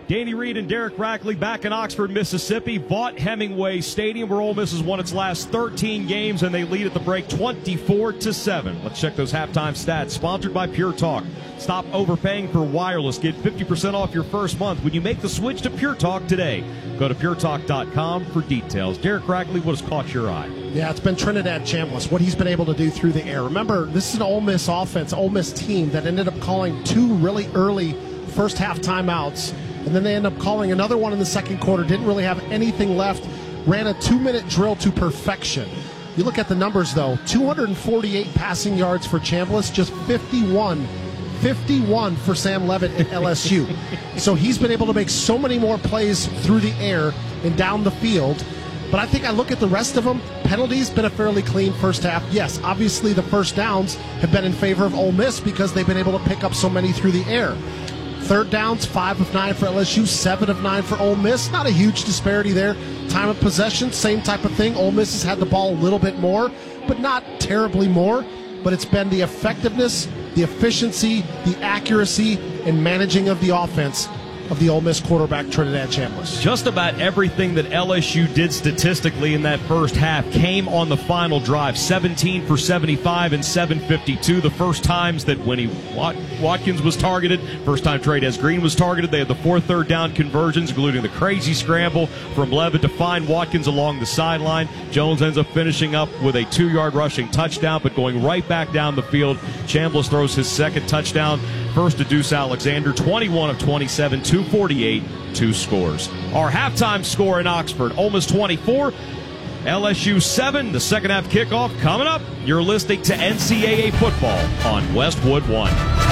Danny Reed and Derek Rackley back in Oxford, Mississippi. Vaught Hemingway Stadium, where Ole Miss has won its last 13 games, and they lead at the break 24-7. Let's check those halftime stats. Sponsored by Pure Talk. Stop overpaying for wireless. Get 50% off your first month when you make the switch to Pure Talk today. Go to puretalk.com for details. Derek Rackley, what has caught your eye? Yeah, it's been Trinidad Chambliss, what he's been able to do through the air. Remember, this is an Ole Miss offense, Ole Miss team that ended up calling 2 really early first half timeouts, and then they end up calling another one in the second quarter. Didn't really have anything left. Ran a 2-minute drill to perfection. You look at the numbers, though. 248 passing yards for Chambliss, just 51 for Sam Levitt at LSU. So he's been able to make so many more plays through the air and down the field. But I think I look at the rest of them. Penalties, been a fairly clean first half. Yes, obviously the first downs have been in favor of Ole Miss because they've been able to pick up so many through the air. Third downs, 5 of 9 for LSU, 7 of 9 for Ole Miss. Not a huge disparity there. Time of possession, same type of thing. Ole Miss has had the ball a little bit more, but not terribly more. But it's been the effectiveness, the efficiency, the accuracy, and managing of the offense of the Ole Miss quarterback, Trinidad Chambliss. Just about everything that LSU did statistically in that first half came on the final drive. 17 for 75 and 752. The first times that when Watkins was targeted, first time Trey'Dez Green was targeted, they had the 4 third-down conversions, including the crazy scramble from Levitt to find Watkins along the sideline. Jones ends up finishing up with a 2-yard rushing touchdown, but going right back down the field. Chambliss throws his second touchdown. First to Deuce Alexander, 21 of 27, 248, 2 scores. Our halftime score in Oxford, Ole Miss 24, LSU 7. The second half kickoff coming up. You're listening to NCAA football on Westwood One.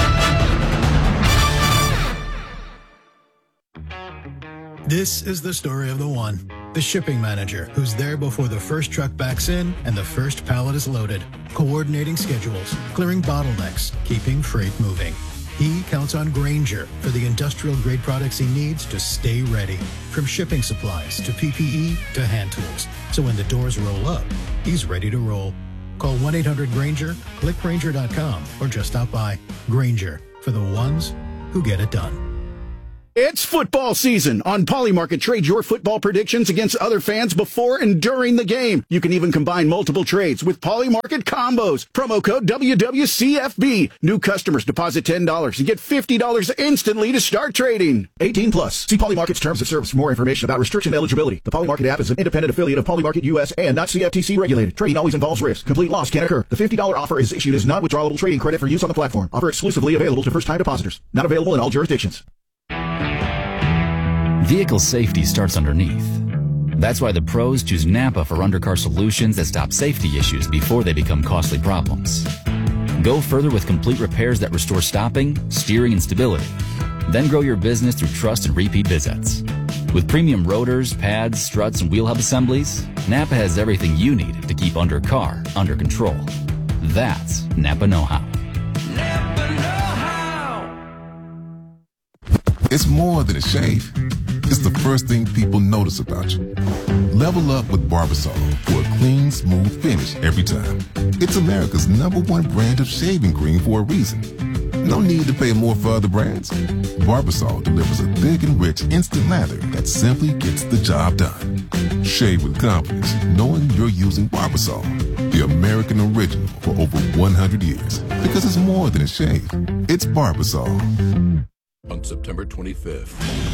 This is the story of the one. The shipping manager who's there before the first truck backs in and the first pallet is loaded. Coordinating schedules, clearing bottlenecks, keeping freight moving. He counts on Grainger for the industrial-grade products he needs to stay ready. From shipping supplies to PPE to hand tools. So when the doors roll up, he's ready to roll. Call 1-800-GRAINGER, click Grainger.com, or just stop by. Grainger, for the ones who get it done. It's football season. On Polymarket, trade your football predictions against other fans before and during the game. You can even combine multiple trades with Polymarket combos. Promo code WWCFB. New customers deposit $10 and get $50 instantly to start trading. 18 plus. See Polymarket's terms of service for more information about restriction eligibility. The Polymarket app is an independent affiliate of Polymarket US and not CFTC regulated. Trading always involves risk. Complete loss can occur. The $50 offer is issued as non-withdrawable trading credit for use on the platform. Offer exclusively available to first-time depositors. Not available in all jurisdictions. Vehicle safety starts underneath. That's why the pros choose Napa for undercar solutions that stop safety issues before they become costly problems. Go further with complete repairs that restore stopping, steering, and stability. Then grow your business through trust and repeat visits. With premium rotors, pads, struts, and wheel hub assemblies, Napa has everything you need to keep undercar under control. That's Napa know-how. Napa know-how. It's more than a shave. It's the first thing people notice about you. Level up with Barbasol for a clean, smooth finish every time. It's America's #1 brand of shaving cream for a reason. No need to pay more for other brands. Barbasol delivers a thick and rich instant lather that simply gets the job done. Shave with confidence, knowing you're using Barbasol, the American original for over 100 years. Because it's more than a shave. It's Barbasol. On September 25th.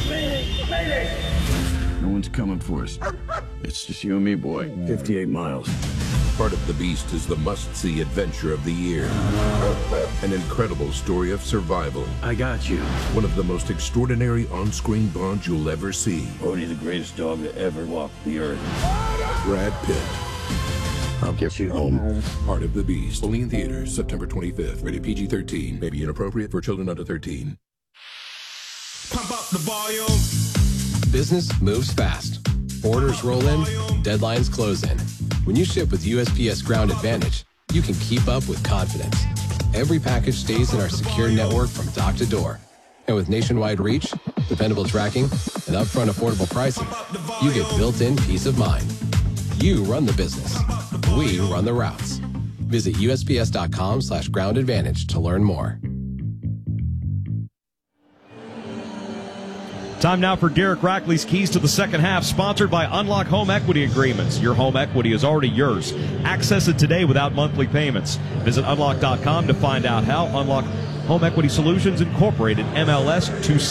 No one's coming for us. It's just you and me, boy. 58 miles. Part of the Beast is the must-see adventure of the year. An incredible story of survival. I got you. One of the most extraordinary on-screen bonds you'll ever see. Odie, the greatest dog to ever walk the earth. Brad Pitt. I'll get you home. Part of the Beast. Only in theaters, September 25th. Rated PG-13. May be inappropriate for children under 13. Pump up the volume. Business moves fast. Orders roll in, deadlines close in. When you ship with USPS Ground Advantage, you can keep up with confidence. Every package stays in our secure network from dock to door. And with nationwide reach, dependable tracking, and upfront affordable pricing, you get built-in peace of mind. You run the business. We run the routes. Visit USPS.com/Ground Advantage to learn more. Time now for Derek Rackley's Keys to the Second Half, sponsored by Unlock Home Equity Agreements. Your home equity is already yours. Access it today without monthly payments. Visit unlock.com to find out how. Unlock Home Equity Solutions Incorporated, MLS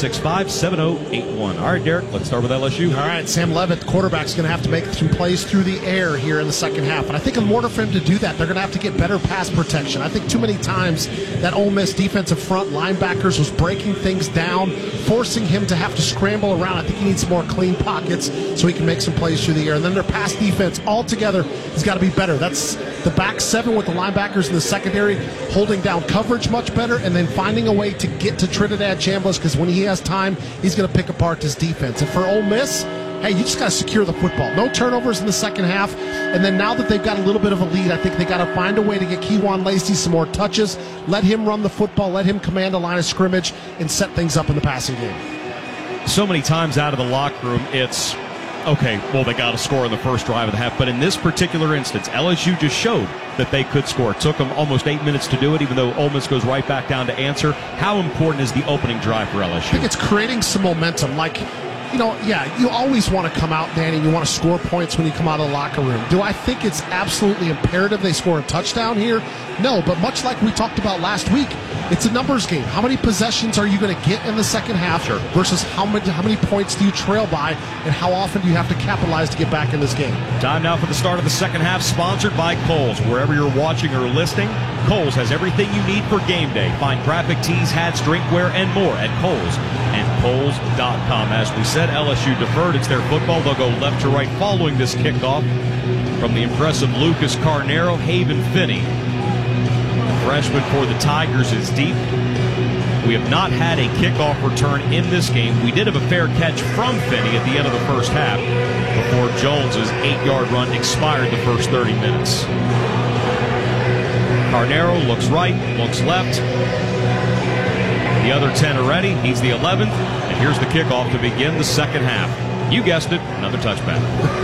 265-7081. All right, Derek, let's start with LSU. All right, Sam Levitt, the quarterback's going to have to make some plays through the air here in the second half. And I think in order for him to do that, they're going to have to get better pass protection. I think too many times that Ole Miss defensive front linebackers was breaking things down, forcing him to have to scramble around. I think he needs more clean pockets so he can make some plays through the air. And then their pass defense altogether has got to be better. That's the back seven with the linebackers in the secondary holding down coverage much better, and then finding a way to get to Trinidad Chambliss, because when he has time, he's going to pick apart this defense. And for Ole Miss, hey, you just got to secure the football. No turnovers in the second half. And then now that they've got a little bit of a lead, I think they got to find a way to get Kejuan Lacey some more touches, let him run the football, let him command a line of scrimmage, and set things up in the passing game. So many times out of the locker room, it's, okay, well, they got to score in the first drive of the half. But in this particular instance, LSU just showed that they could score. It took them almost 8 minutes to do it, even though Ole Miss goes right back down to answer. How important is the opening drive for LSU? I think it's creating some momentum. Like, you know, yeah, you always want to come out, Danny, you want to score points when you come out of the locker room. Do I think it's absolutely imperative they score a touchdown here? No, but much like we talked about last week, it's a numbers game. How many possessions are you going to get in the second half versus how many points do you trail by, and how often do you have to capitalize to get back in this game? Time now for the start of the second half, sponsored by Kohl's. Wherever you're watching or listening, Kohl's has everything you need for game day. Find graphic tees, hats, drinkware, and more at Kohl's and Kohl's.com. As we said, LSU deferred. It's their football. They'll go left to right following this kickoff from the impressive Lucas Carnero. Haven Finney, freshman for the Tigers, is deep. We have not had a kickoff return in this game. We did have a fair catch from Finney at the end of the first half before Jones's 8-yard run expired the first 30 minutes. Carnero looks right, looks left. The other 10 are ready. He's the 11th. And here's the kickoff to begin the second half. You guessed it, another touchback.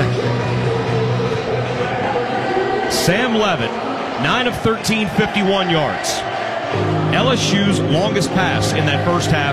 Sam Levitt, 9 of 13, 51 yards. LSU's longest pass in that first half,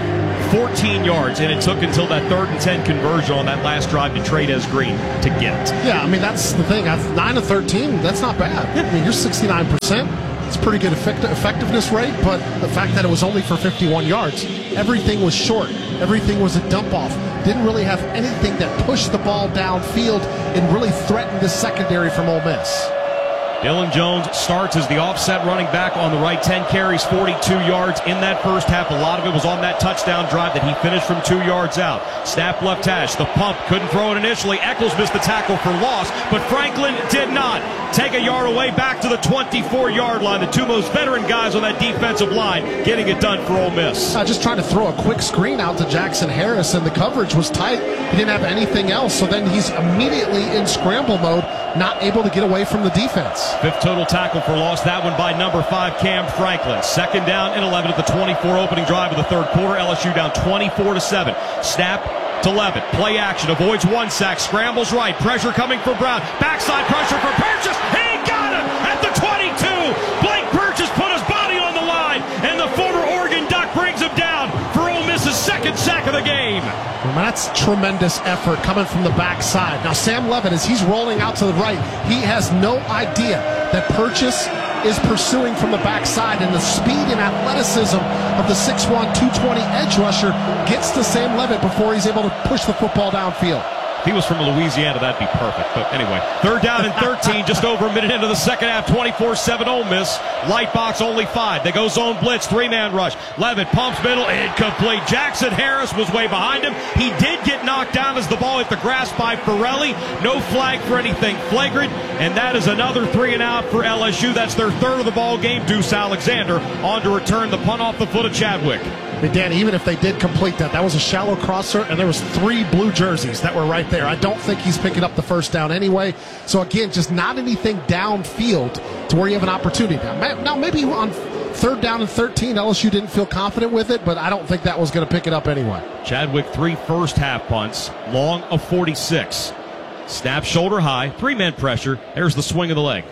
14 yards, and it took until that 3rd and 10 conversion on that last drive to Trey'Dez Green to get it. Yeah, I mean, that's the thing. 9 of 13, that's not bad. I mean, you're 69%. It's a pretty good effectiveness rate, but the fact that it was only for 51 yards, everything was short. Everything was a dump-off. Didn't really have anything that pushed the ball downfield and really threatened the secondary from Ole Miss. Dylan Jones starts as the offset running back on the right. 10 carries, 42 yards in that first half. A lot of it was on that touchdown drive that he finished from 2 yards out. Snap left hash. The pump, couldn't throw it initially. Eccles missed the tackle for loss, but Franklin did not. Take a yard away back to the 24-yard line. The two most veteran guys on that defensive line getting it done for Ole Miss. Just trying to throw a quick screen out to Jackson Harris, and the coverage was tight. He didn't have anything else, so then he's immediately in scramble mode, not able to get away from the defense. 5th total tackle for loss, that one by number 5, Cam Franklin. 2nd down and 11 at the 24 opening drive of the third quarter. LSU down 24-7. Snap to Levitt. Play action, avoids one sack, scrambles right. Pressure coming for Brown. Backside pressure for Purchase. He got him at the 22. Blake Purchase put his body on the line, and the former Oregon Duck brings him down for Ole Miss's 2nd sack of the game. Well, that's tremendous effort coming from the backside. Now, Sam Levitt, as he's rolling out to the right, he has no idea that Purchase is pursuing from the backside, and the speed and athleticism of the 6'1", 220 edge rusher gets to Sam Levitt before he's able to push the football downfield. If he was from Louisiana, that'd be perfect. But anyway, 3rd down and 13, just over a minute into the second half, 24-7 Ole Miss. Light box only 5. They go zone blitz, 3-man rush. Levitt pumps middle, incomplete. Jackson Harris was way behind him. He did get knocked down as the ball hit the grass by Pirelli. No flag for anything flagrant, and that is another 3 and out for LSU. That's their 3rd of the ball game. Deuce Alexander on to return the punt off the foot of Chadwick. But Danny, even if they did complete that, that was a shallow crosser, and there was 3 blue jerseys that were right there. I don't think he's picking up the first down anyway. So again, just not anything downfield to where you have an opportunity. Now maybe on 3rd down and 13, LSU didn't feel confident with it, but I don't think that was going to pick it up anyway. Chadwick, 3 first half punts, long of 46. Snap shoulder high, 3-man pressure. There's the swing of the leg. A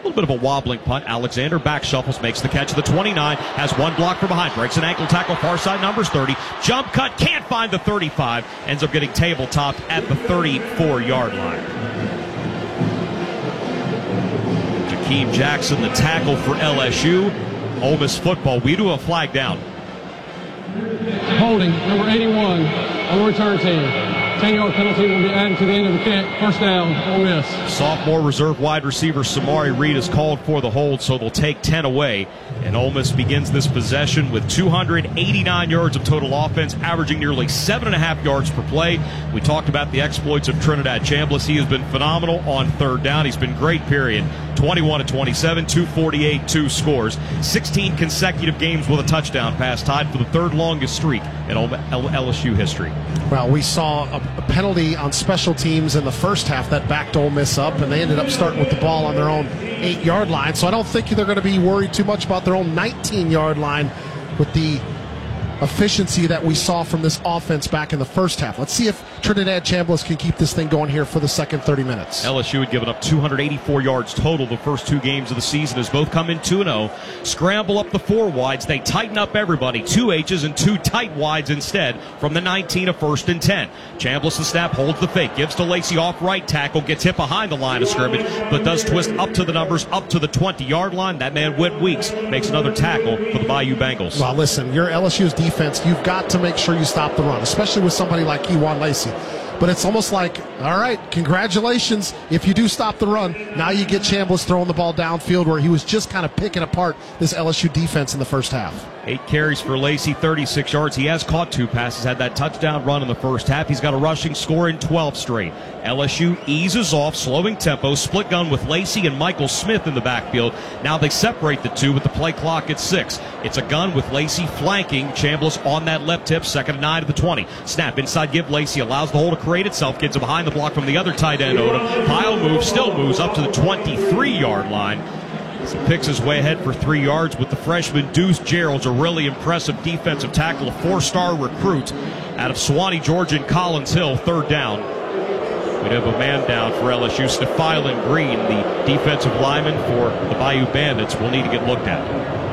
little bit of a wobbling punt. Alexander back shuffles, makes the catch at the 29, has one block from behind, breaks an ankle tackle, far side numbers 30, jump cut, can't find the 35, ends up getting tabletopped at the 34-yard line. Jakeem Jackson, the tackle for LSU. Ole Miss football, we do a flag down. Holding, number 81, on the return team. 10-yard penalty will be added to the end of the kick. First down, Ole Miss. Sophomore reserve wide receiver Samari Reed is called for the hold, so they'll take 10 away. And Ole Miss begins this possession with 289 yards of total offense, averaging nearly 7.5 yards per play. We talked about the exploits of Trinidad Chambliss. He has been phenomenal on third down. He's been great, period. 21 of 27, 248, 2 scores. 16 consecutive games with a touchdown pass, tied for the third longest streak in LSU history. Well, we saw a penalty on special teams in the first half that backed Ole Miss up, and they ended up starting with the ball on their own 8-yard line. So I don't think they're going to be worried too much about their own 19-yard line with the efficiency that we saw from this offense back in the first half. Let's see if Trinidad Chambliss can keep this thing going here for the second 30 minutes. LSU had given up 284 yards total the first 2 games of the season as both come in 2-0. Scramble up the 4 wides. They tighten up everybody. 2 H's and 2 tight wides instead from the 19 of 1st and 10. Chambliss the snap, holds the fake, gives to Lacey off right tackle, gets hit behind the line of scrimmage, but does twist up to the numbers, up to the 20-yard line. That man, Whit Weeks, makes another tackle for the Bayou Bengals. Well, listen, you're LSU's defense. You've got to make sure you stop the run, especially with somebody like Ewan Lacey. But it's almost like, all right, congratulations. If you do stop the run, now you get Chambliss throwing the ball downfield where he was just kind of picking apart this LSU defense in the first half. 8 carries for Lacey, 36 yards. He has caught 2 passes, had that touchdown run in the first half. He's got a rushing score in 12 straight. LSU eases off, slowing tempo, split gun with Lacey and Michael Smith in the backfield. Now they separate the 2 with the play clock at 6. It's a gun with Lacey flanking Chambliss on that left hip, 2nd and 9 to the 20. Snap inside, give Lacey, allows the hole to create itself, gets it behind the block from the other tight end, Odom. Pile moves, still moves up to the 23-yard line. He picks his way ahead for 3 yards with the freshman Deuce Gerald's a really impressive defensive tackle, a 4-star recruit out of Suwanee, Georgia, and Collins Hill. 3rd down. We'd have a man down for LSU. Stephylan Green, the defensive lineman for the Bayou Bandits, will need to get looked at.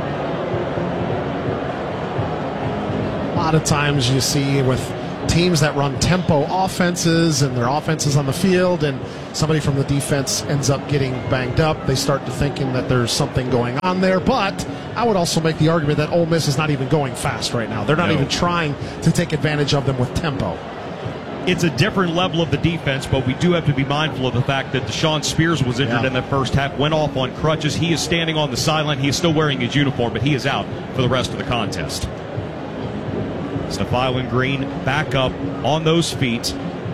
A lot of times you see with teams that run tempo offenses and their offenses on the field and somebody from the defense ends up getting banged up, they start to thinking that there's something going on there. But I would also make the argument that Ole Miss is not even going fast right now. They're not even trying to take advantage of them with tempo. It's a different level of the defense, but we do have to be mindful of the fact that Deshaun Spears was injured in the first half, went off on crutches. He is standing on the sideline. He is still wearing his uniform, but he is out for the rest of the contest. Stephylan Green back up on those feet,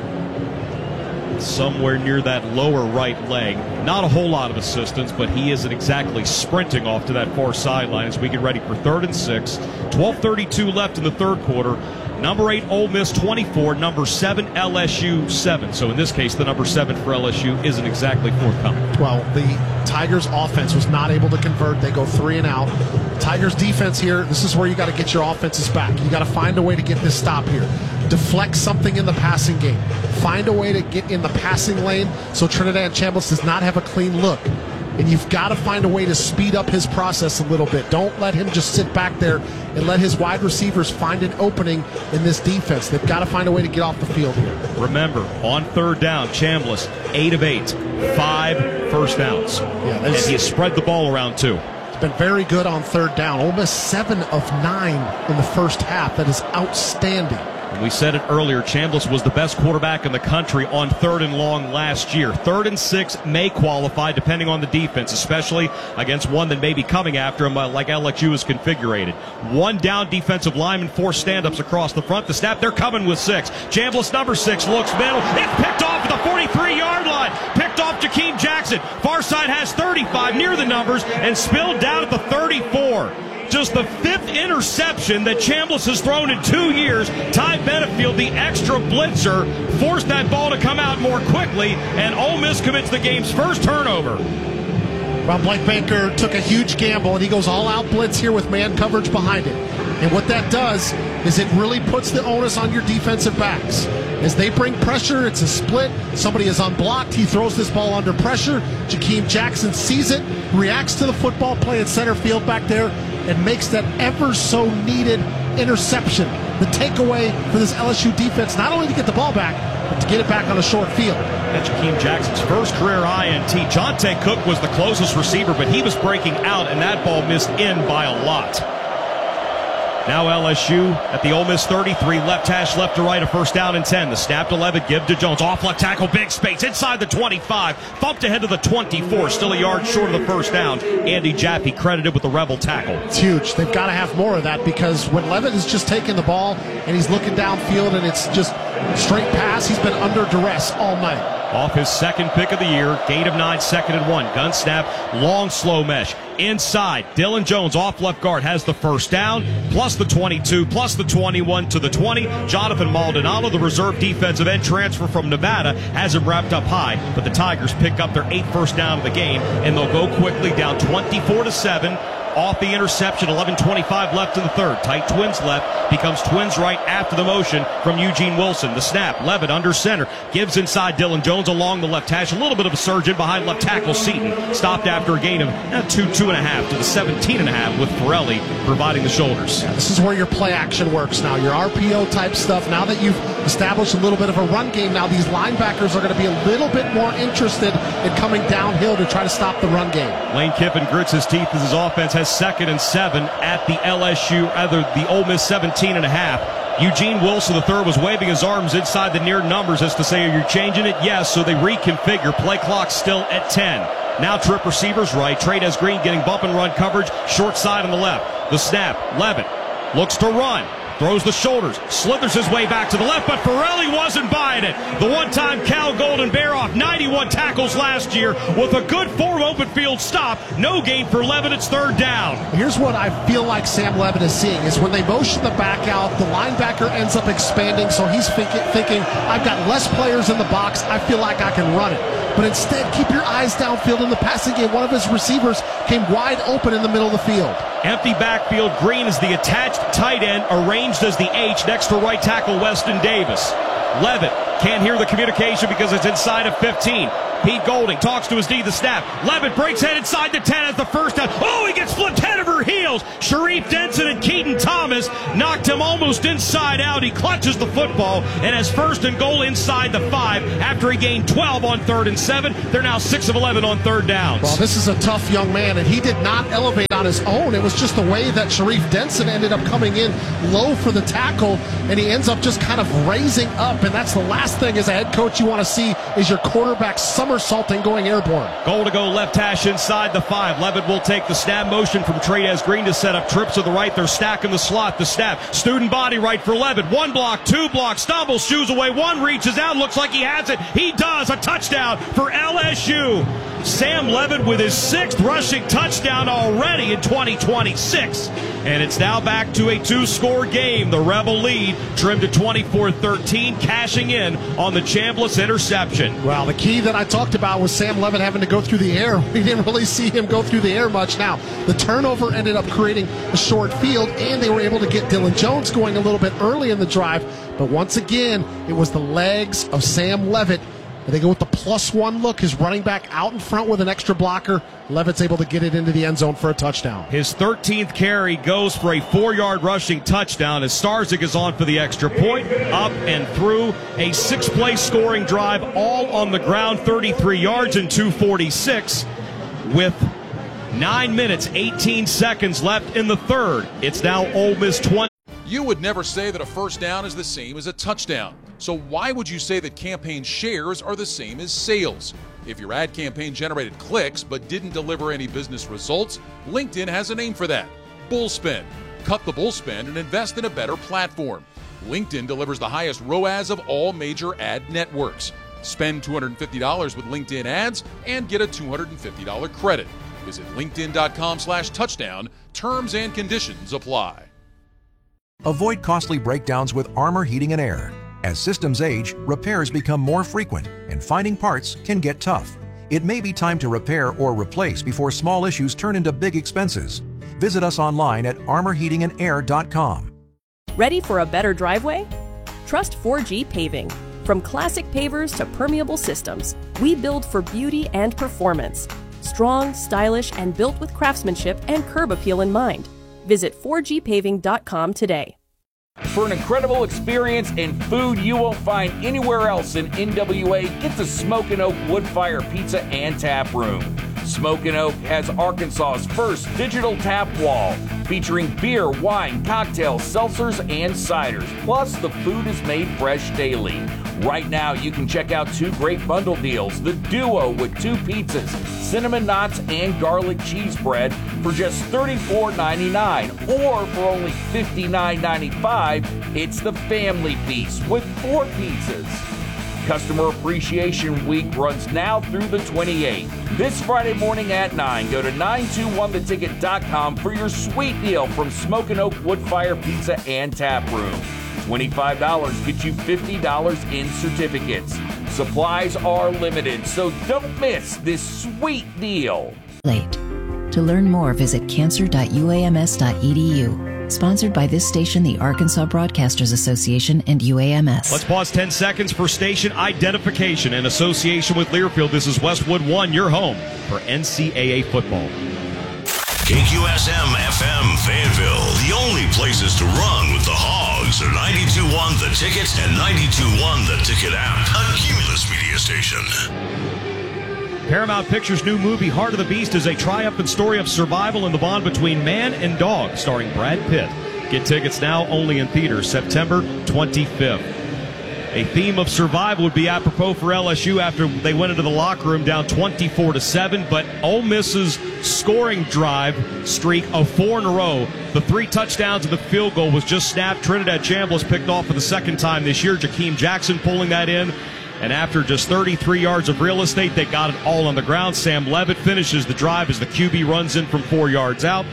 somewhere near that lower right leg. Not a whole lot of assistance, but he isn't exactly sprinting off to that far sideline as we get ready for 3rd and 6. 12:32 left in the 3rd quarter. Number 8, Ole Miss 24. Number 7, LSU 7. So in this case, the number 7 for LSU isn't exactly forthcoming. Well, the Tigers' offense was not able to convert. They go 3 and out. Tigers' defense here, this is where you got to get your offenses back. You got to find a way to get this stop here. Deflect something in the passing game. Find a way to get in the passing lane so Trinidad Chambliss does not have a clean look. And you've got to find a way to speed up his process a little bit. Don't let him just sit back there and let his wide receivers find an opening in this defense. They've got to find a way to get off the field here. Remember, on 3rd down, Chambliss, 8 of 8, 5 first downs. Yeah, and he has spread the ball around too. It's been very good on 3rd down. Ole Miss 7 of 9 in the first half. That is outstanding. We said it earlier, Chambliss was the best quarterback in the country on 3rd and long last year. 3rd and 6 may qualify depending on the defense, especially against one that may be coming after him like LSU is configured. 1 down defensive lineman, 4 stand-ups across the front. The snap, they're coming with 6. Chambliss, number 6, looks middle. It's picked off at the 43-yard line. Picked off Jakeem Jackson. Far side has 35 near the numbers and spilled down at the 34. Just the 5th interception that Chambliss has thrown in 2 years. Ty Benefield, the extra blitzer, forced that ball to come out more quickly, and Ole Miss commits the game's first turnover. Well, Blake Baker took a huge gamble, and he goes all-out blitz here with man coverage behind it. And what that does is it really puts the onus on your defensive backs. As they bring pressure, it's a split. Somebody is unblocked. He throws this ball under pressure. Jakeem Jackson sees it, reacts to the football play in center field back there, and makes that ever so needed interception. The takeaway for this LSU defense, not only to get the ball back, but to get it back on a short field. And Jakeem Jackson's first career INT. Jonte Cook was the closest receiver, but he was breaking out, and that ball missed in by a lot. Now LSU at the Ole Miss 33, left hash, left to right, a first down and 10. The snap to Levitt, give to Jones. Off left tackle, big space, inside the 25. Thumped ahead to the 24, still a yard short of the first down. Andy Jaffe credited with the Rebel tackle. It's huge. They've got to have more of that, because when Levitt is just taking the ball and he's looking downfield and it's just straight pass, he's been under duress all night. Off his second pick of the year, gain of 9, 2nd and 1. Gun snap, long slow mesh. Inside, Dylan Jones off left guard has the first down, plus the 22, plus the 21 to the 20. Jonathan Maldonado, the reserve defensive end transfer from Nevada, has him wrapped up high, but the Tigers pick up their 8th first down of the game, and they'll go quickly down 24-7. Off the interception, 11:25 left in the third. Tight Twins left, becomes Twins right after the motion from Eugene Wilson. The snap, Levitt under center, gives inside Dylan Jones along the left hash. A little bit of a surge in behind left tackle Seaton. Stopped after a gain of 2.5 to the 17.5 with Pirelli providing the shoulders. Yeah, this is where your play action works now. Your RPO type stuff. Now that you've established a little bit of a run game, now these linebackers are going to be a little bit more interested in coming downhill to try to stop the run game. Lane Kiffin grits his teeth as his offense has 2nd and 7 at the the Ole Miss 17.5. Eugene Wilson III was waving his arms inside the near numbers as to say, are you changing it? Yes, so they reconfigure. Play clock still at 10. Now trip receivers right. Trades Green getting bump and run coverage. Short side on the left. The snap. Levitt looks to run. Throws the shoulders, slithers his way back to the left, but Pirelli wasn't buying it. The one-time Cal Golden Bear off 91 tackles last year with a good form open field stop. No gain for Levitt. It's third down. Here's what I feel like Sam Levitt is seeing is when they motion the back out, the linebacker ends up expanding, so he's thinking, I've got less players in the box. I feel like I can run it. But instead, keep your eyes downfield in the passing game. One of his receivers came wide open in the middle of the field. Empty backfield. Green is the attached tight end, arranged as the H next to right tackle Weston Davis. Levitt can't hear the communication because it's inside of 15. Pete Golding talks to his D, the snap. Levitt breaks head inside the 10 at the first down. Oh, he gets flipped head over heels. Sharif Denson and Keaton Thomas knocked him almost inside out. He clutches the football and has 1st and goal inside the 5 after he gained 12 on 3rd and 7. They're now 6 of 11 on 3rd downs. Well, this is a tough young man, and he did not elevate on his own. It was just the way that Sharif Denson ended up coming in low for the tackle, and he ends up just kind of raising up, and that's the last thing as a head coach you want to see is your quarterback somersaulting going airborne. Goal to go left hash inside the 5. Levitt will take the snap motion from Trades Green to set up trips to the right. They're stacking the slot. The snap. Student body right for Levitt. 1 block, 2 blocks, stumbles, shoes away. 1 reaches out. Looks like he has it. He does. A touchdown for LSU. Sam Levitt with his 6th rushing touchdown already in 2026. And it's now back to a 2-score game. The Rebel lead trimmed to 24-13, cashing in on the Chambliss interception. Well, the key that I talked about was Sam Levitt having to go through the air. We didn't really see him go through the air much. Now, the turnover ended up creating a short field, and they were able to get Dylan Jones going a little bit early in the drive. But once again, it was the legs of Sam Levitt. They go with the +1 look. His running back out in front with an extra blocker. Levitt's able to get it into the end zone for a touchdown. His 13th carry goes for a 4-yard rushing touchdown as Starzyk is on for the extra point. Up and through a 6-play scoring drive, all on the ground, 33 yards and 246 with 9 minutes, 18 seconds left in the third. It's now Ole Miss 20. You would never say that a first down is the same as a touchdown. So why would you say that campaign shares are the same as sales? If your ad campaign generated clicks but didn't deliver any business results, LinkedIn has a name for that: Bullspend. Cut the bullspend and invest in a better platform. LinkedIn delivers the highest ROAS of all major ad networks. Spend $250 with LinkedIn ads and get a $250 credit. Visit linkedin.com/touchdown. Terms and conditions apply. Avoid costly breakdowns with Armor Heating and Air. As systems age, repairs become more frequent, and finding parts can get tough. It may be time to repair or replace before small issues turn into big expenses. Visit us online at armorheatingandair.com. Ready for a better driveway? Trust 4G Paving. From classic pavers to permeable systems, we build for beauty and performance. Strong, stylish, and built with craftsmanship and curb appeal in mind. Visit 4gpaving.com today. For an incredible experience and food you won't find anywhere else in NWA, get to Smokin' Oak Woodfire Pizza and Tap Room. Smokin' Oak has Arkansas's first digital tap wall, featuring beer, wine, cocktails, seltzers, and ciders. Plus, the food is made fresh daily. Right now, you can check out 2 great bundle deals. The Duo with 2 pizzas, cinnamon knots, and garlic cheese bread for just $34.99. Or for only $59.95, it's the Family Piece with 4 pizzas. Customer Appreciation Week runs now through the 28th. This Friday morning at 9, go to 921theticket.com for your sweet deal from Smokin' Oak Woodfire Pizza and Tap Room. $25 gets you $50 in certificates. Supplies are limited, so don't miss this sweet deal. To learn more, visit cancer.uams.edu. Sponsored by this station, the Arkansas Broadcasters Association, and UAMS. Let's pause 10 seconds for station identification. In association with Learfield, this is Westwood 1, your home for NCAA football. KQSM FM Fayetteville, the only places to run with the Hogs are 92.1 The Ticket and 92.1 The Ticket app, a Cumulus media station. Paramount Pictures' new movie, Heart of the Beast, is a triumphant story of survival and the bond between man and dog, starring Brad Pitt. Get tickets now, only in theaters, September 25th. A theme of survival would be apropos for LSU after they went into the locker room down 24-7, but Ole Miss's scoring drive streak of 4 in a row, the 3 touchdowns and the field goal was just snapped. Trinidad Chambliss picked off for the second time this year. Jakeem Jackson pulling that in. And after just 33 yards of real estate, they got it all on the ground. Sam Levitt finishes the drive as the QB runs in from 4 yards out,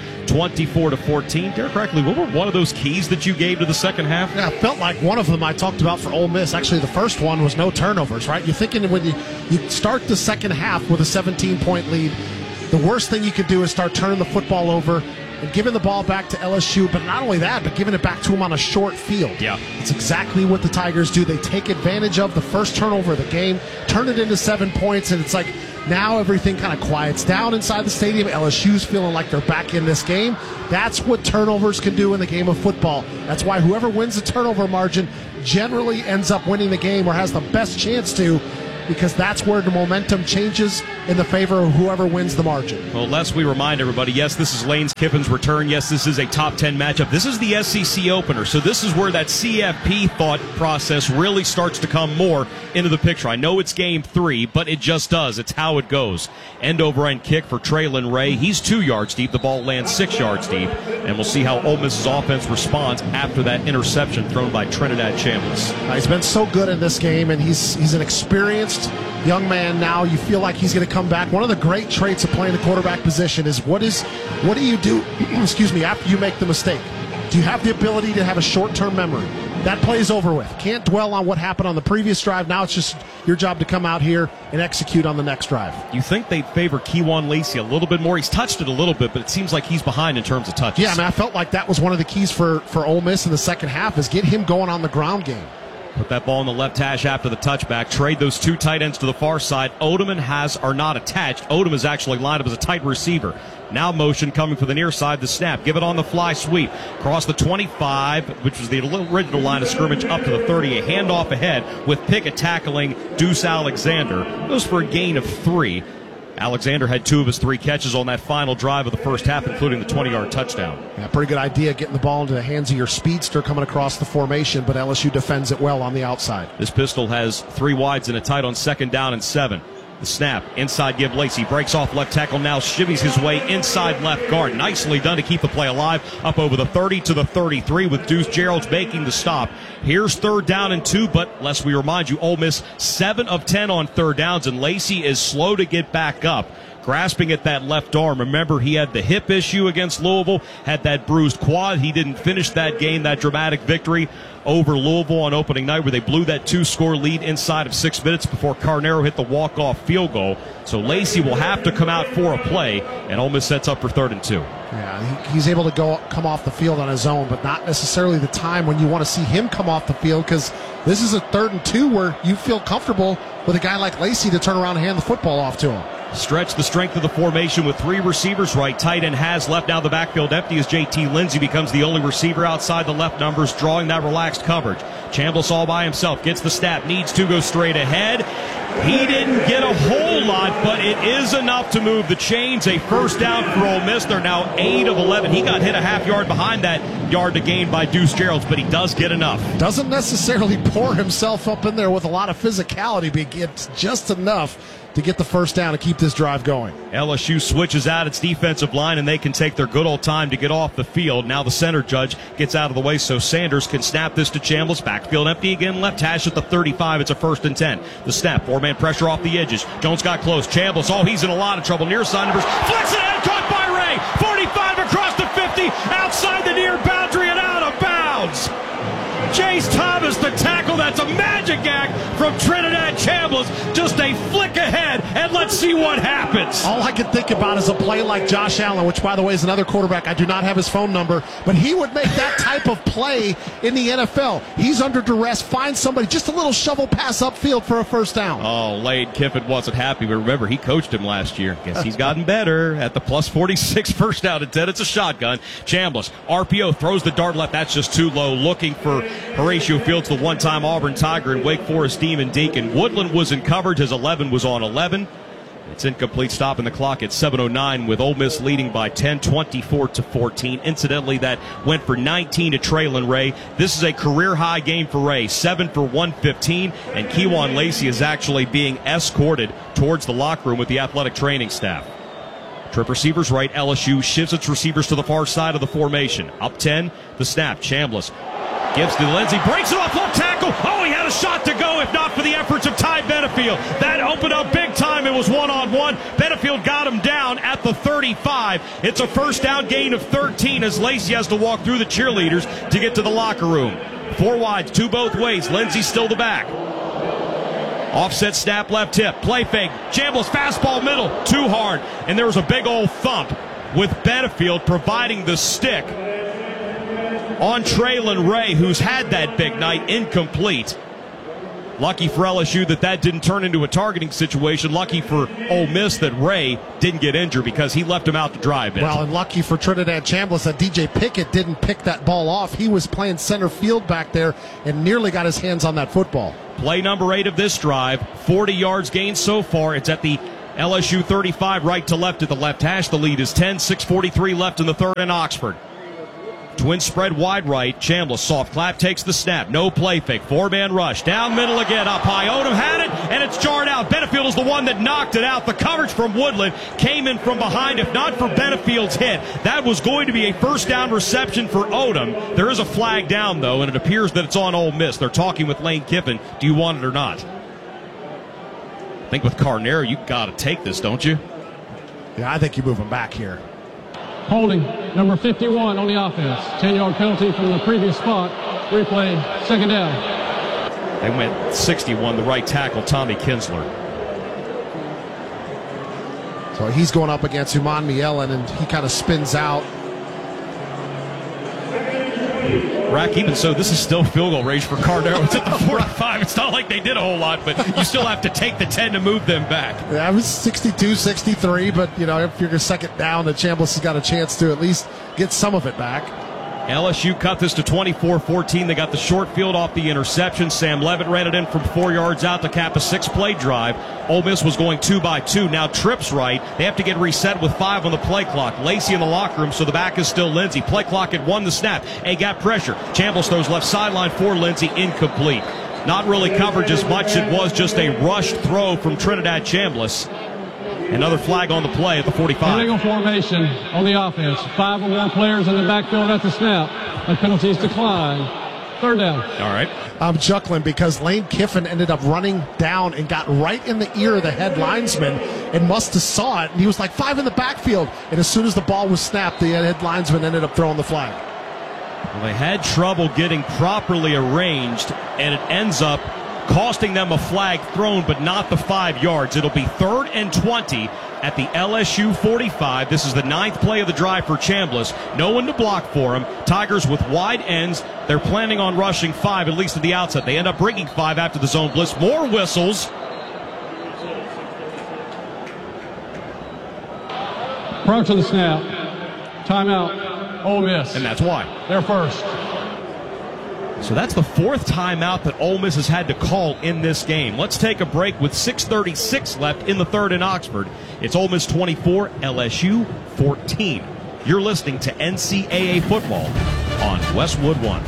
24-14. Derek Reckley, what were one of those keys that you gave to the second half? Yeah, it felt like one of them I talked about for Ole Miss. Actually, the first one was no turnovers, right? You're thinking when you start the second half with a 17-point lead, the worst thing you could do is start turning the football over and giving the ball back to LSU, but not only that, but giving it back to them on a short field. Yeah. It's exactly what the Tigers do. They take advantage of the first turnover of the game, turn it into 7 points, and it's like now everything kind of quiets down inside the stadium. LSU's feeling like they're back in this game. That's what turnovers can do in the game of football. That's why whoever wins the turnover margin generally ends up winning the game or has the best chance to, because that's where the momentum changes in the favor of whoever wins the margin. Well, lest we remind everybody, yes, this is Lane Kiffin's return. Yes, this is a top 10 matchup. This is the SEC opener, so this is where that CFP thought process really starts to come more into the picture. I know it's game 3, but it just does. It's how it goes. End over end kick for Traylon Ray. He's 2 yards deep. The ball lands 6 yards deep, and we'll see how Ole Miss's offense responds after that interception thrown by Trinidad Chambliss. He's been so good in this game, and he's an experienced young man now. You feel like he's going to come back. One of the great traits of playing the quarterback position is what do you do excuse me, after you make the mistake? Do you have the ability to have a short-term memory? That play's over with. Can't dwell on what happened on the previous drive. Now it's just your job to come out here and execute on the next drive. You think they'd favor Kejuan Lacey a little bit more? He's touched it a little bit, but it seems like he's behind in terms of touches. Yeah, I mean, I felt like that was one of the keys for Ole Miss in the second half, is get him going on the ground game. Put that ball in the left hash after the touchback. Trade those 2 tight ends to the far side. Odom and Haas are not attached. Odom is actually lined up as a tight receiver. Now motion coming for the near side. The snap. Give it on the fly sweep. Cross the 25, which was the original line of scrimmage, up to the 30. A handoff ahead with Pickett tackling Deuce Alexander. Goes for a gain of 3. Alexander had 2 of his 3 catches on that final drive of the first half, including the 20-yard touchdown. Yeah, pretty good idea getting the ball into the hands of your speedster coming across the formation, but LSU defends it well on the outside. This pistol has 3 wides and a tight on 2nd down and 7. The snap, inside give Lacey, breaks off left tackle, now shivvies his way inside left guard. Nicely done to keep the play alive, up over the 30 to the 33 with Deuce Gerald's making the stop. Here's 3rd down and 2, but lest we remind you, Ole Miss 7 of 10 on 3rd downs, and Lacey is slow to get back up. Grasping at that left arm. Remember, he had the hip issue against Louisville, had that bruised quad. He didn't finish that game, that dramatic victory over Louisville on opening night, where they blew that 2-score lead inside of 6 minutes before Carnero hit the walk-off field goal. So Lacey will have to come out for a play, and Ole Miss sets up for 3rd and 2. Yeah, he's able to come off the field on his own, but not necessarily the time when you want to see him come off the field, because this is a 3rd and 2 where you feel comfortable with a guy like Lacey to turn around and hand the football off to him. Stretch the strength of the formation with 3 receivers. Right tight end has left. Now the backfield empty as JT Lindsey becomes the only receiver outside the left numbers, drawing that relaxed coverage. Chambliss all by himself, gets the snap, needs to go straight ahead. He didn't get a whole lot, but it is enough to move the chains. A first down for Ole Miss. They're now 8 of 11. He got hit a half yard behind that yard to gain by Deuce Geralds, but he does get enough. Doesn't necessarily pour himself up in there with a lot of physicality, but gets just enough to get the first down and keep this drive going. LSU switches out its defensive line, and they can take their good old time to get off the field. Now the center judge gets out of the way so Sanders can snap this to Chambliss. Backfield empty again, left hash at the 35. It's a 1st and 10. The snap, 4-man pressure off the edges. Jones got close. Chambliss, he's in a lot of trouble. Near side numbers, flicks it in, caught by Ray. 45 across the 50, outside the near boundary and out of bounds. Jace Thomas, the tackle. That's a magic act from Trinidad Chambliss. Just a flick ahead, and let's see what happens. All I can think about is a play like Josh Allen, which, by the way, is another quarterback. I do not have his phone number, but he would make that type of play in the NFL. He's under duress, finds somebody, just a little shovel pass upfield for a first down. Lane Kiffin wasn't happy, but remember, he coached him last year. Guess he's gotten better at the plus 46 first down and 10. It's a shotgun. Chambliss, RPO, throws the dart left. That's just too low. Looking for Horatio Fields, the one-time Auburn Tiger, and Wake Forest Demon Deacon. Woodland was in coverage. His 11 was on 11. It's incomplete, stopping the clock at 7:09 with Ole Miss leading by 10, 24-14. Incidentally, that went for 19 to Traylon Ray. This is a career-high game for Ray, 7 for 115, and Kewan Lacey is actually being escorted towards the locker room with the athletic training staff. Trip receivers right. LSU shifts its receivers to the far side of the formation. Up 10, the snap. Chambliss gives to Lindsey, breaks it off left tackle. He had a shot to go if not for the efforts of Ty Benefield. That opened up big time. It was one-on-one. Benefield got him down at the 35. It's a first down gain of 13 as Lacey has to walk through the cheerleaders to get to the locker room. 4 wides, 2 both ways. Lindsey still the back. Offset snap, left hip, play fake. Chambliss fastball middle, too hard. And there was a big old thump with Benefield providing the stick on Traylon Ray, who's had that big night. Incomplete. Lucky for LSU that didn't turn into a targeting situation. Lucky for Ole Miss that Ray didn't get injured because he left him out to dry a bit. Well, and lucky for Trinidad Chambliss that DJ Pickett didn't pick that ball off. He was playing center field back there and nearly got his hands on that football. Play number 8 of this drive, 40 yards gained so far. It's at the LSU 35, right to left at the left hash. The lead is 10, 6:43 left in the third in Oxford. Twin spread wide right. Chambliss, soft clap, takes the snap. No play fake. 4-man rush. Down middle again. Up high. Odom had it, and it's jarred out. Benefield is the one that knocked it out. The coverage from Woodland came in from behind. If not for Benefield's hit, that was going to be a first down reception for Odom. There is a flag down, though, and it appears that it's on Ole Miss. They're talking with Lane Kiffin. Do you want it or not? I think with Carnero, you got to take this, don't you? Yeah, I think you move him back here. Holding, number 51 on the offense. 10-yard penalty from the previous spot. Replay, second down. They went 61, the right tackle, Tommy Kinsler. So he's going up against Human Mielen, and he kind of spins out. Rack, even so, this is still field goal range for Carnero. It's at the 45. It's not like they did a whole lot, but you still have to take the 10 to move them back. Yeah, it was 62, 63, but, if you're second down, the Chambliss has got a chance to at least get some of it back. LSU cut this to 24-14. They got the short field off the interception. Sam Levitt ran it in from 4 yards out to cap a 6-play drive. Ole Miss was going 2-by-2. Now trips right. They have to get reset with 5 on the play clock. Lacey in the locker room, so the back is still Lindsey. Play clock at 1, the snap. Got pressure. Chambliss throws left sideline for Lindsey, incomplete. Not really coverage as much. It was just a rushed throw from Trinidad Chambliss. Another flag on the play at the 45. Illegal formation on the offense. 5 or more players in the backfield at the snap. The penalties decline. Third down. All right. I'm chuckling because Lane Kiffin ended up running down and got right in the ear of the head linesman and must have saw it. And he was like 5 in the backfield. And as soon as the ball was snapped, the head linesman ended up throwing the flag. Well, they had trouble getting properly arranged, and it ends up costing them a flag thrown, but not the 5 yards. It'll be 3rd and 20 at the LSU 45. This is the 9th play of the drive for Chambliss. No one to block for him. Tigers with wide ends. They're planning on rushing 5, at least at the outset. They end up bringing 5 after the zone blitz. More whistles. Prior to the snap, timeout, Ole Miss. And that's why. They're first. So that's the 4th timeout that Ole Miss has had to call in this game. Let's take a break with 6:36 left in the 3rd in Oxford. It's Ole Miss 24, LSU 14. You're listening to NCAA football on Westwood One.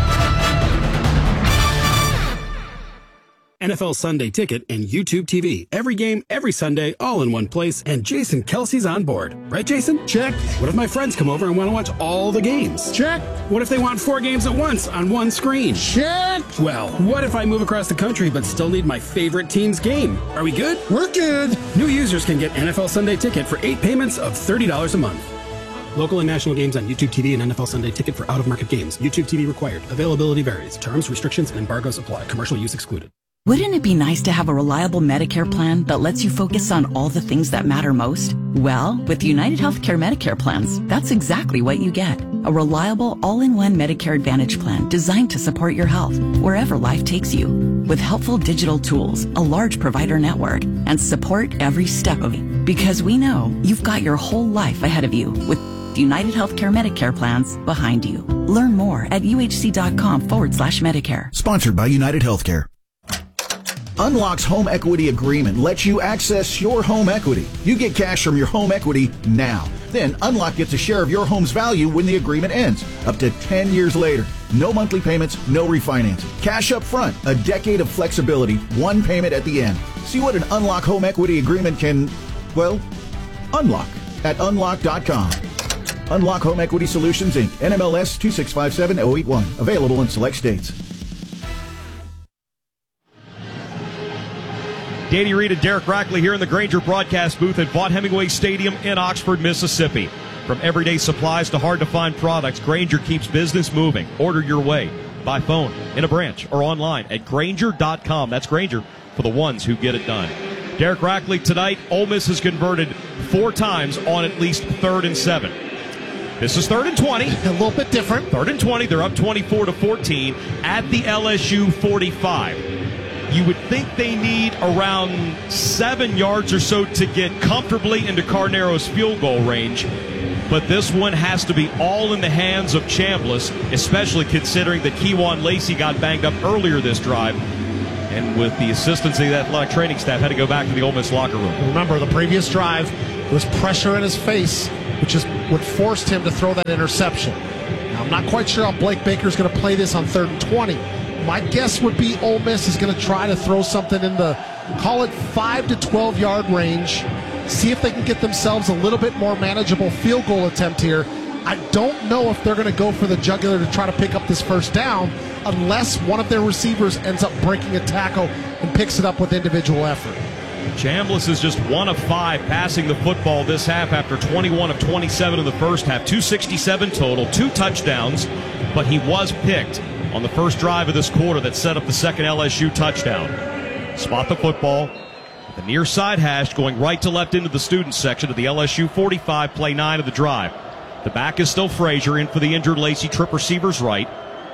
NFL Sunday Ticket and YouTube TV. Every game, every Sunday, all in one place, and Jason Kelsey's on board. Right, Jason? Check. What if my friends come over and want to watch all the games? Check. What if they want 4 games at once on one screen? Check. Well, what if I move across the country but still need my favorite team's game? Are we good? We're good. New users can get NFL Sunday Ticket for 8 payments of $30 a month. Local and national games on YouTube TV and NFL Sunday Ticket for out-of-market games. YouTube TV required. Availability varies. Terms, restrictions, and embargoes apply. Commercial use excluded. Wouldn't it be nice to have a reliable Medicare plan that lets you focus on all the things that matter most? Well, with United Healthcare Medicare plans, that's exactly what you get. A reliable, all-in-one Medicare Advantage plan designed to support your health wherever life takes you. With helpful digital tools, a large provider network, and support every step of it. Because we know you've got your whole life ahead of you with United Healthcare Medicare plans behind you. Learn more at uhc.com/Medicare. Sponsored by United Healthcare. Unlock's home equity agreement lets you access your home equity. You get cash from your home equity now. Then Unlock gets a share of your home's value when the agreement ends, up to 10 years later. No monthly payments, no refinancing. Cash up front, a decade of flexibility, one payment at the end. See what an Unlock home equity agreement can, well, unlock at unlock.com. Unlock Home Equity Solutions, Inc., NMLS 2657081. Available in select states. Danny Reed and Derek Rackley here in the Grainger broadcast booth at Vaught Hemingway Stadium in Oxford, Mississippi. From everyday supplies to hard-to-find products, Grainger keeps business moving. Order your way by phone, in a branch, or online at Grainger.com. That's Grainger for the ones who get it done. Derek Rackley, tonight, Ole Miss has converted 4 times on at least 3rd and 7. This is 3rd and 20. A little bit different. 3rd and 20. They're up 24-14 at the LSU 45. You would think they need around 7 yards or so to get comfortably into Carnero's field goal range. But this one has to be all in the hands of Chambliss, especially considering that Kewan Lacey got banged up earlier this drive. And with the assistance of the athletic training staff, had to go back to the Ole Miss locker room. Remember, the previous drive was pressure in his face, which is what forced him to throw that interception. Now, I'm not quite sure how Blake Baker's going to play this on 3rd and 20. My guess would be Ole Miss is going to try to throw something in the, call it 5 to 12 yard range, see if they can get themselves a little bit more manageable field goal attempt here. I don't know if they're going to go for the jugular to try to pick up this first down unless one of their receivers ends up breaking a tackle and picks it up with individual effort. Chambliss is just 1 of 5 passing the football this half after 21 of 27 in the first half. 267 total, 2 touchdowns, but he was picked on the first drive of this quarter that set up the second LSU touchdown. Spot the football. The near side hash going right to left into the student section of the LSU 45, play 9 of the drive. The back is still Frazier, in for the injured Lacey. Trip receivers right.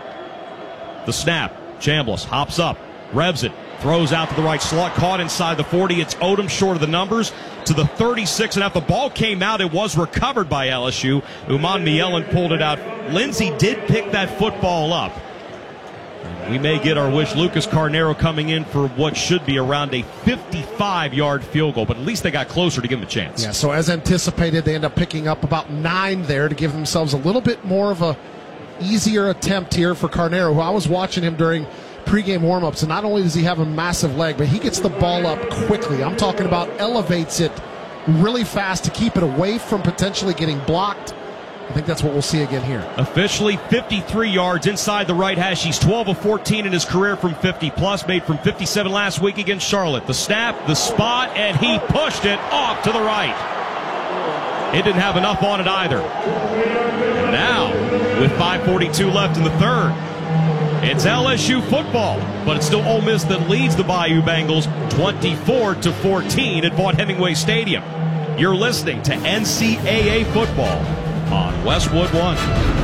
The snap. Chambliss hops up, revs it, throws out to the right slot, caught inside the 40. It's Odom short of the numbers to the 36. And after the ball came out, it was recovered by LSU. Uman Mielen pulled it out. Lindsey did pick that football up. We may get our wish. Lucas Carnero coming in for what should be around a 55-yard field goal, but at least they got closer to give him a chance. Yeah, so as anticipated, they end up picking up about 9 there to give themselves a little bit more of a easier attempt here for Carnero, who I was watching him during pregame warmups, and not only does he have a massive leg, but he gets the ball up quickly. I'm talking about elevates it really fast to keep it away from potentially getting blocked. I think that's what we'll see again here. Officially 53 yards inside the right hash. He's 12 of 14 in his career from 50-plus, made from 57 last week against Charlotte. The snap, the spot, and he pushed it off to the right. It didn't have enough on it either. And now with 5:42 left in the third. It's LSU football, but it's still Ole Miss that leads the Bayou Bengals 24-14 at Vaught Hemingway Stadium. You're listening to NCAA football on Westwood One.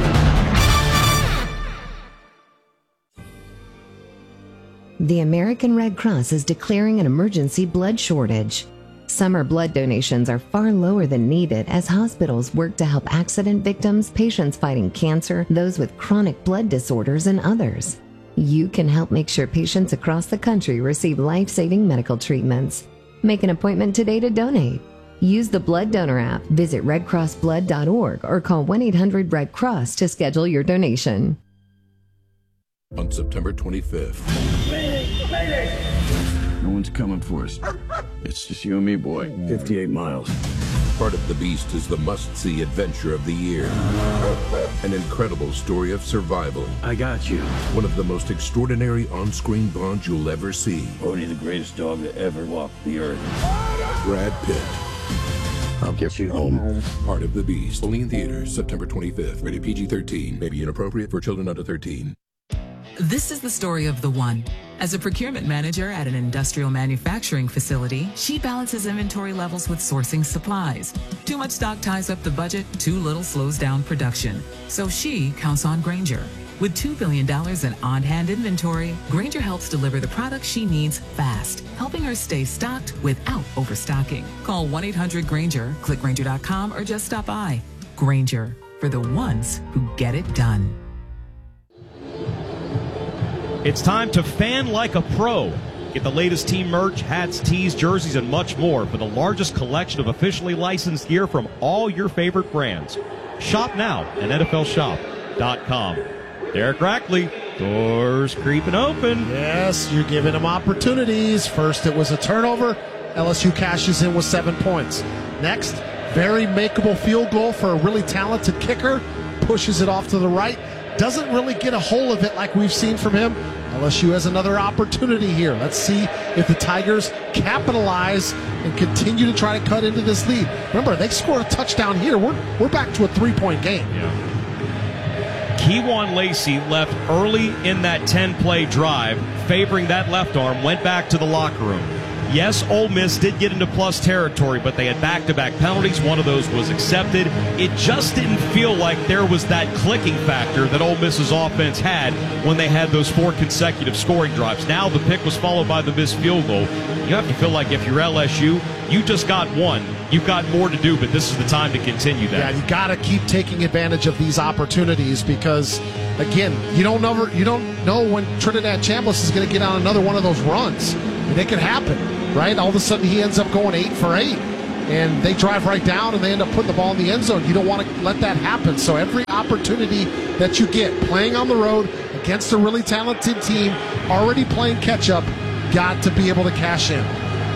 The American Red Cross is declaring an emergency blood shortage. Summer blood donations are far lower than needed as hospitals work to help accident victims, patients fighting cancer, those with chronic blood disorders, and others. You can help make sure patients across the country receive life-saving medical treatments. Make an appointment today to donate. Use the Blood Donor app, visit redcrossblood.org, or call 1-800-RED-CROSS to schedule your donation. On September 25th. No one's coming for us. It's just you and me, boy. 58 miles. Part of the Beast is the must-see adventure of the year. An incredible story of survival. I got you. One of the most extraordinary on-screen bonds you'll ever see. Only the greatest dog that ever walked the earth. Brad Pitt. I'll get you home. Part of the Beast. Only in theaters September 25th. Rated PG-13. May be inappropriate for children under 13. This is the story of the one. As a procurement manager at an industrial manufacturing facility, she balances inventory levels with sourcing supplies. Too much stock ties up the budget, too little slows down production. So she counts on Grainger. With $2 billion in on-hand inventory, Grainger helps deliver the products she needs fast, helping her stay stocked without overstocking. Call 1-800-GRAINGER, click Grainger.com, or just stop by. Grainger, for the ones who get it done. It's time to fan like a pro. Get the latest team merch, hats, tees, jerseys, and much more for the largest collection of officially licensed gear from all your favorite brands. Shop now at NFLShop.com. Derek Rackley, doors creeping open. Yes, you're giving them opportunities. First, it was a turnover. LSU cashes in with 7 points. Next, very makeable field goal for a really talented kicker. Pushes it off to the right. Doesn't really get a hold of it like we've seen from him. LSU has another opportunity here. Let's see if the Tigers capitalize and continue to try to cut into this lead. Remember, they scored a touchdown here. We're back to a 3-point game. Yeah. Kewan Lacey left early in that 10-play drive, favoring that left arm, went back to the locker room. Yes, Ole Miss did get into plus territory, but they had back-to-back penalties. One of those was accepted. It just didn't feel like there was that clicking factor that Ole Miss's offense had when they had those 4 consecutive scoring drives. Now the pick was followed by the missed field goal. You have to feel like if you're LSU, you just got one. You've got more to do, but this is the time to continue that. Yeah, you got to keep taking advantage of these opportunities because, again, you don't know when Trinidad Chambliss is going to get on another one of those runs. And it could happen, right? All of a sudden he ends up going 8 for 8, and they drive right down and they end up putting the ball in the end zone. You don't want to let that happen. So every opportunity that you get playing on the road against a really talented team, already playing catch-up, got to be able to cash in.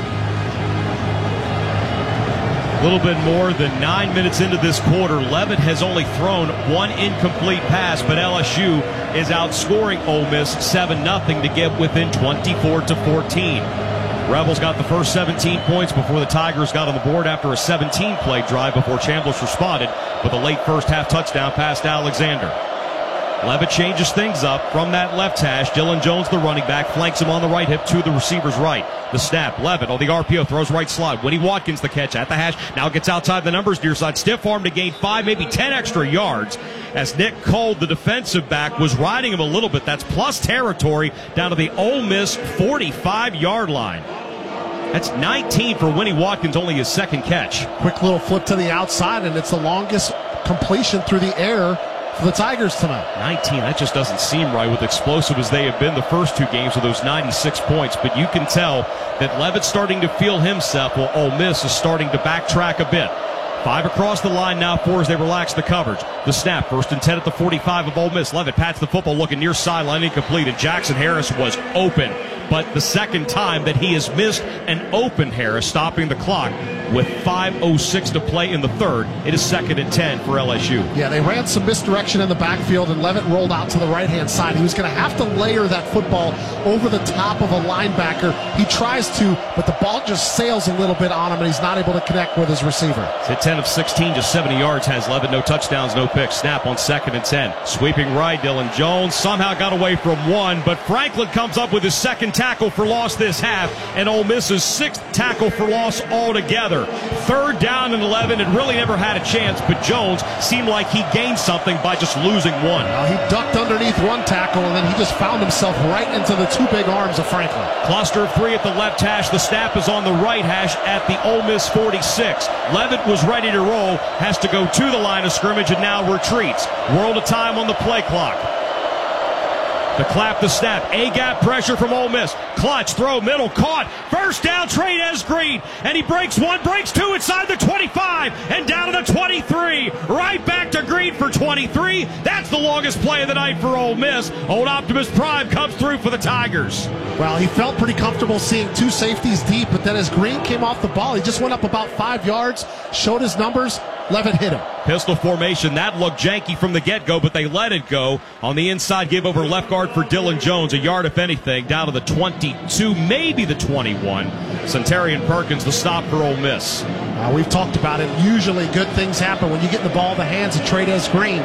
A little bit more than 9 minutes into this quarter, Leavitt has only thrown 1 incomplete pass, but LSU is outscoring Ole Miss 7-0 to get within 24-14. Rebels got the first 17 points before the Tigers got on the board after a 17-play drive before Chambliss responded with a late first-half touchdown pass to Alexander. Leavitt changes things up from that left hash. Dylan Jones, the running back, flanks him on the right hip to the receiver's right. The snap, Leavitt on the RPO, throws right slot. Winnie Watkins the catch at the hash. Now gets outside the numbers near side. Stiff arm to gain 5, maybe 10 extra yards. As Nick Cole, the defensive back, was riding him a little bit. That's plus territory down to the Ole Miss 45-yard line. That's 19 for Winnie Watkins, only his second catch. Quick little flip to the outside, and it's the longest completion through the air for the Tigers tonight. 19, that just doesn't seem right with explosive as they have been the first 2 games with those 96 points. But you can tell that Leavitt's starting to feel himself while Ole Miss is starting to backtrack a bit. 5 across the line now, 4 as they relax the coverage. The snap, 1st and 10 at the 45 of Ole Miss. Leavitt pats the football, looking near sideline, incomplete, and Jackson Harris was open. But the second time that he has missed an open Harris, stopping the clock. with 5:06 to play in the third. It is 2nd and 10 for LSU. Yeah, they ran some misdirection in the backfield, and Levitt rolled out to the right-hand side. He was going to have to layer that football over the top of a linebacker. He tries to, but the ball just sails a little bit on him, and he's not able to connect with his receiver. It's hit 10 of 16, just 70 yards has Levitt. No touchdowns, no picks. Snap on 2nd and 10. Sweeping right, Dylan Jones somehow got away from one, but Franklin comes up with his 2nd tackle for loss this half, and Ole Miss's 6th tackle for loss altogether. 3rd down and 11, and really never had a chance, but Jones seemed like he gained something by just losing one. Well, he ducked underneath one tackle, and then he just found himself right into the two big arms of Franklin. Cluster of 3 at the left hash. The snap is on the right hash at the Ole Miss 46. Levitt was ready to roll, has to go to the line of scrimmage, and now retreats. World of time on the play clock. The clap, the snap, A-gap pressure from Ole Miss. Clutch, throw, middle, caught. First down, Trey Green. And he breaks one, breaks two inside the 25 and down to the 23. Right back to Green for 23. That's the longest play of the night for Ole Miss. Old Optimus Prime comes through for the Tigers. Well, he felt pretty comfortable seeing two safeties deep, but then as Green came off the ball, he just went up about 5 yards, showed his numbers. Levitt hit him. Pistol formation. That looked janky from the get-go, but they let it go. On the inside, give over left guard for Dylan Jones. A yard, if anything, down to the 22, maybe the 21. Centarian Perkins, the stop for Ole Miss. We've talked about it. Usually good things happen when you get the ball in the hands of Trey Green.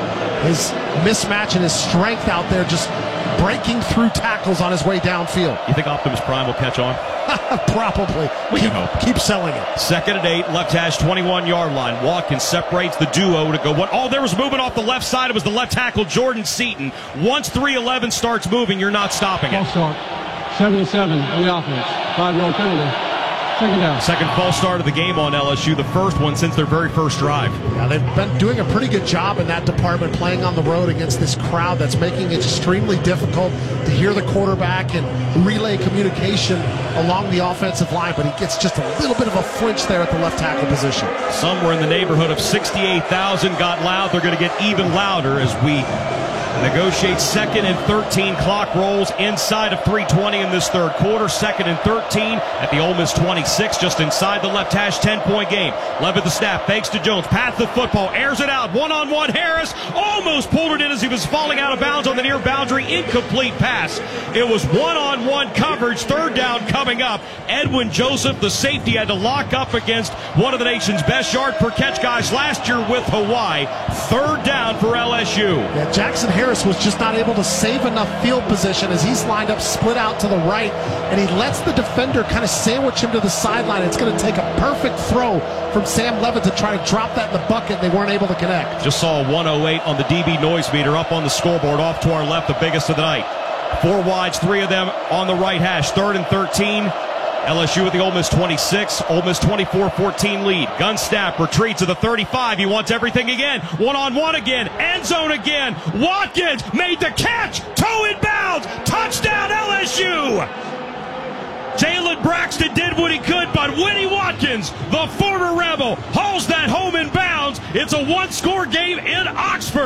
His mismatch and his strength out there just breaking through tackles on his way downfield. You think Optimus Prime will catch on? Probably. Keep selling it. 2nd and 8, left hash, 21-yard line. Watkins separates the duo to go one. Oh, there was movement off the left side. It was the left tackle, Jordan Seaton. Once 3-11 starts moving, you're not stopping it. False start. 7-7 on the offense. 5-yard penalty. 2nd down. 2nd false start of the game on LSU. The first one since their very first drive. Yeah, they've been doing a pretty good job in that department, playing on the road against this crowd that's making it extremely difficult to hear the quarterback and relay communication along the offensive line, but he gets just a little bit of a flinch there at the left tackle position. Somewhere in the neighborhood of 68,000 got loud. They're going to get even louder as we negotiate 2nd and 13. Clock rolls inside of 3:20 in this third quarter. 2nd and 13 at the Ole Miss 26, just inside the left hash. 10-point game. Levitt the snap, fakes to Jones, pass the football, airs it out. One-on-one Harris almost pulled it in as he was falling out of bounds on the near boundary. Incomplete pass. It was one-on-one coverage. 3rd down coming up. Edwin Joseph, the safety, had to lock up against one of the nation's best yard per catch guys last year with Hawaii. 3rd down for LSU. Yeah, Jackson Harris was just not able to save enough field position as he's lined up split out to the right, and he lets the defender kind of sandwich him to the sideline. It's going to take a perfect throw from Sam Levitt to try to drop that in the bucket. They weren't able to connect. Just saw a 108 on the DB noise meter up on the scoreboard off to our left, the biggest of the night. 4 wides, 3 of them on the right hash. 3rd and 13. LSU at the Ole Miss 26. Ole Miss 24-14 lead. Gun snap, retreat to the 35. He wants everything again. One-on-one again. End zone again. Watkins made the catch. Toe in bounds. Touchdown LSU. Jalen Braxton did what he could, but Winnie Watkins, the former Rebel, hauls that home in bounds. It's a one-score game in Oxford.